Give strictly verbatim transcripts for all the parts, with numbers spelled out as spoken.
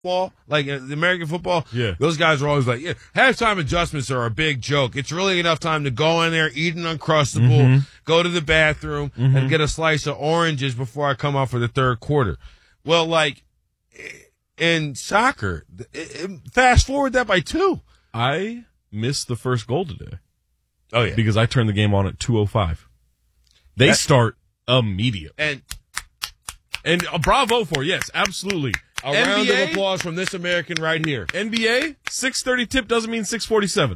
football, like uh, the American football, yeah. those guys are always like, yeah, halftime adjustments are a big joke. It's really enough time to go in there, eat an Uncrustable, mm-hmm. go to the bathroom, mm-hmm. and get a slice of oranges before I come out for the third quarter. Well, like in soccer, it, it, fast forward that by two. I missed the first goal today. Oh, yeah. Because I turned the game on at two oh five. They that, start immediately. And, and uh, bravo for, yes, absolutely. A N B A, round of applause from this American right here. N B A, six thirty tip doesn't mean six forty-seven.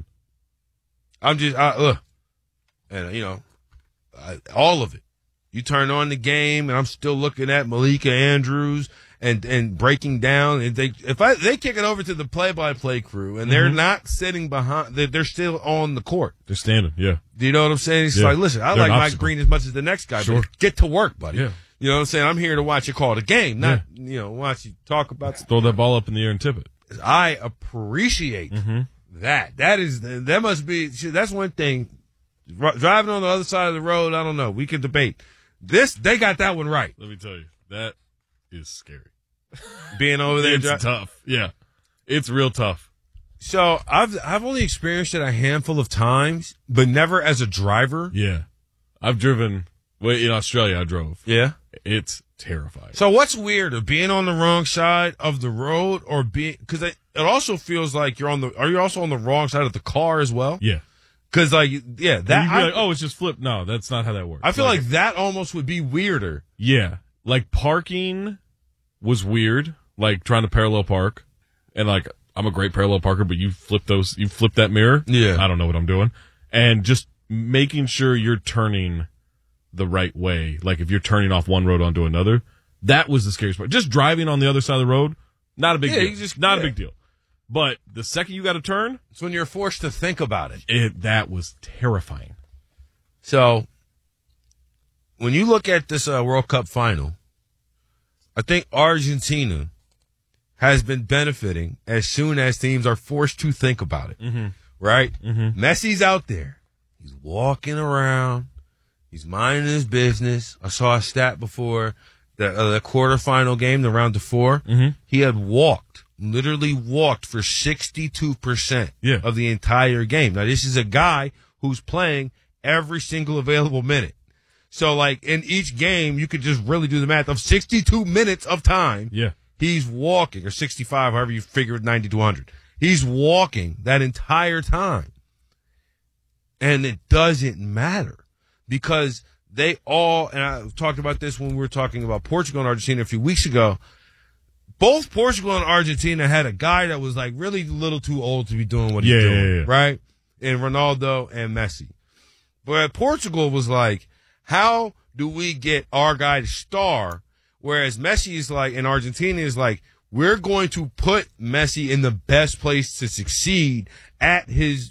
I'm just, uh, ugh. And, you know, I, all of it. You turn on the game, and I'm still looking at Malika Andrews and, and breaking down. And they, if I, they kick it over to the play-by-play crew, and they're mm-hmm. not sitting behind, they're, they're still on the court. They're standing, yeah. Do you know what I'm saying? It's yeah. like, listen, I they're like Mike Green as much as the next guy, sure. but get to work, buddy. Yeah. You know what I'm saying? I'm here to watch you call the game, not, yeah. you know, watch you talk about. Throw that ball up in the air and tip it. I appreciate mm-hmm. that. That is, that must be, that's one thing. Driving on the other side of the road, I don't know. We can debate. This, they got that one right. Let me tell you, that is scary. Being over there. It's dri- tough. Yeah. It's real tough. So I've, I've only experienced it a handful of times, but never as a driver. Yeah. I've driven, well, in Australia, I drove. Yeah. It's terrifying. So what's weirder, being on the wrong side of the road or being, cause it, it also feels like you're on the, are you also on the wrong side of the car as well? Yeah. Cause like, yeah, that, you'd be I, like, oh, it's just flipped. No, that's not how that works. I feel like, like that almost would be weirder. Yeah. Like parking was weird, like trying to parallel park and like, I'm a great parallel parker, but you flip those, you flip that mirror. Yeah. I don't know what I'm doing. And just making sure you're turning the right way. Like if you're turning off one road onto another, that was the scariest part. Just driving on the other side of the road, not a big yeah, deal. You just, not yeah. a big deal. But the second you got to turn, it's when you're forced to think about it. it. That was terrifying. So when you look at this uh, World Cup final, I think Argentina has been benefiting as soon as teams are forced to think about it. Mm-hmm. Right? Mm-hmm. Messi's out there. He's walking around. He's minding his business. I saw a stat before the, uh, the quarterfinal game, the round of four. Mm-hmm. He had walked, literally walked for sixty-two percent yeah. of the entire game. Now, this is a guy who's playing every single available minute. So, like, in each game, you could just really do the math of sixty-two minutes of time. Yeah. He's walking, or sixty-five, however you figure it, ninety to one hundred. He's walking that entire time. And it doesn't matter. Because they all, and I talked about this when we were talking about Portugal and Argentina a few weeks ago, both Portugal and Argentina had a guy that was like really a little too old to be doing what he's yeah, doing, yeah, yeah. right? And Ronaldo and Messi. But Portugal was like, how do we get our guy to star? Whereas Messi is like, and Argentina is like, we're going to put Messi in the best place to succeed at his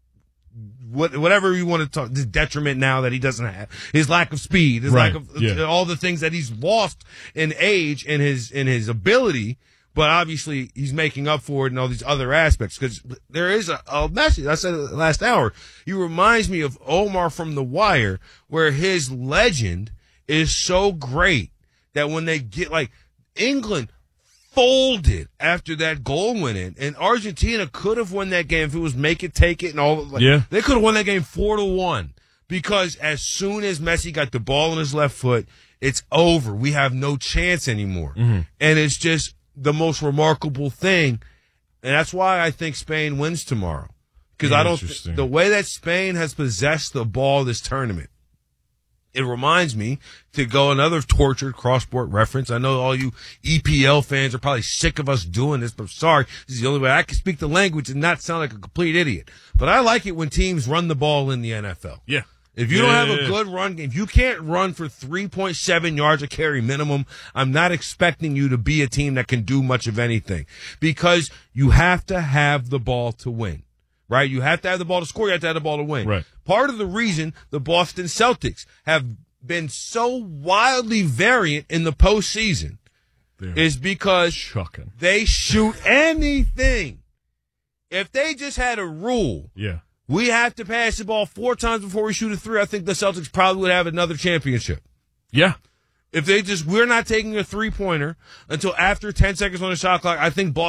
What, whatever you want to talk, the detriment now that he doesn't have, his lack of speed, his right. lack of yeah. all the things that he's lost in age and his in his ability, but obviously he's making up for it in all these other aspects. Because there is a, a message I said it last hour. He reminds me of Omar from The Wire, where his legend is so great that when they get like England folded after that goal went in, and Argentina could have won that game if it was make it, take it, and all. Like, yeah, they could have won that game four to one because as soon as Messi got the ball in his left foot, it's over. We have no chance anymore, mm-hmm. and it's just the most remarkable thing, and that's why I think Spain wins tomorrow because I don't th- the way that Spain has possessed the ball this tournament. It reminds me to go another tortured cross-sport reference. I know all you E P L fans are probably sick of us doing this, but I'm sorry. This is the only way I can speak the language and not sound like a complete idiot. But I like it when teams run the ball in the N F L. Yeah. If you yeah, don't have yeah, a yeah. good run game, if you can't run for three point seven yards a carry minimum, I'm not expecting you to be a team that can do much of anything because you have to have the ball to win. Right? You have to have the ball to score. You have to have the ball to win. Right. Part of the reason the Boston Celtics have been so wildly variant in the postseason They're is because chucking. They shoot anything. If they just had a rule, yeah, we have to pass the ball four times before we shoot a three, I think the Celtics probably would have another championship. Yeah. If they just, we're not taking a three pointer until after ten seconds on the shot clock, I think Boston